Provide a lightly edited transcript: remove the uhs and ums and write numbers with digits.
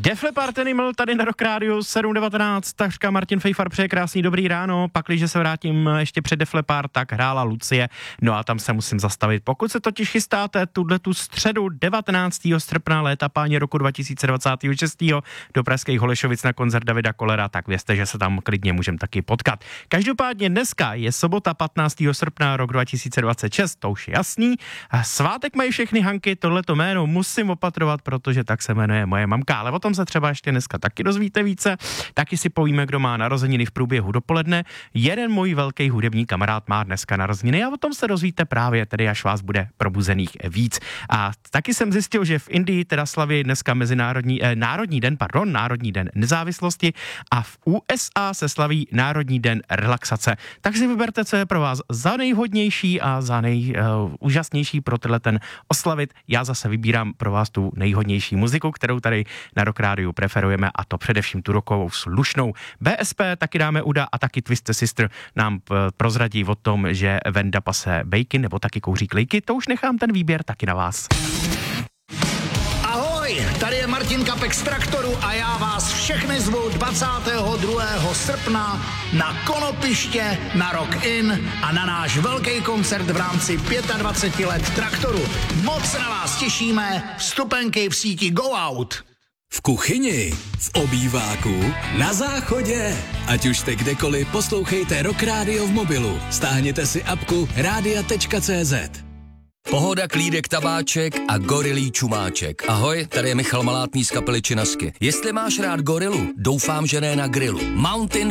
Def Leppard Animal tady na Rock Radio 7.19, takřka Martin Fejfar přeje krásný dobrý ráno, pakliže se vrátím ještě před Def Leppard, tak hrála Lucie, no a tam se musím zastavit. Pokud se totiž chystáte tu středu 19. srpna léta páně roku 2026. do pražských Holešovic na koncert Davida Kollera, tak vězte, že se tam klidně můžeme taky potkat. Každopádně dneska je sobota 15. srpna rok 2026, to už je jasný. Svátek mají všechny Hanky, tohleto jméno musím opatrovat, protože tak se jmenuje moje mamka, ale o tom se třeba ještě dneska taky dozvíte více. Taky si povíme, kdo má narozeniny v průběhu dopoledne. Jeden můj velký hudební kamarád má dneska narozeniny a o tom se dozvíte právě tedy, až vás bude probuzených víc. A taky jsem zjistil, že v Indii teda slaví dneska Národní den nezávislosti a v USA se slaví Národní den relaxace. Tak si vyberte, co je pro vás za nejhodnější a za nejúžasnější pro tenhle ten oslavit. Já zase vybírám pro vás tu nejhodnější muziku, kterou tady na Rock Rádiu preferujeme, a to především tu rockovou slušnou. BSP taky dáme Uda a taky Twisted Sister nám prozradí o tom, že Venda pase bacon nebo taky kouří klejky. To už nechám ten výběr taky na vás. Ahoj, tady je Martin Kapek z Traktoru a já vás všechny zvu 22. srpna na Konopiště, na Rock In a na náš velký koncert v rámci 25 let Traktoru. Moc se na vás těšíme, vstupenky v síti Go Out. V kuchyni, v obýváku, na záchodě. Ať už jste kdekoliv, poslouchejte Rock Radio v mobilu. Stáhněte si apku radia.cz. Pohoda, klídek, tabáček a gorilí čumáček. Ahoj, tady je Michal Malátný z kapely Činasky. Jestli máš rád gorilu, doufám, že ne na grilu. Mountain